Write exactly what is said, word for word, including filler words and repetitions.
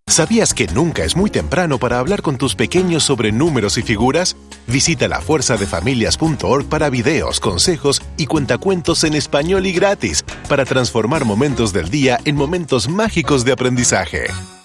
¿Sabías que nunca es muy temprano para hablar con tus pequeños sobre números y figuras? Visita la fuerza de familias punto org para videos, consejos y cuentacuentos en español y gratis para transformar momentos del día en momentos mágicos de aprendizaje.